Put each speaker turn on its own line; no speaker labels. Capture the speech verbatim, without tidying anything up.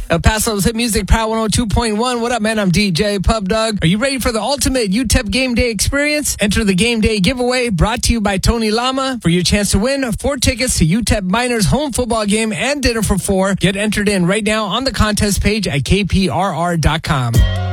El Paso's Hit Music Power one oh two point one. What up, man? I'm D J Pub Dog. Are you ready for the ultimate U T E P game day experience? Enter the game day giveaway brought to you by Tony Lama for your chance to win four tickets to U T E P Miners home football game and dinner for four. Get entered in right now on the contest page at K P R R dot com.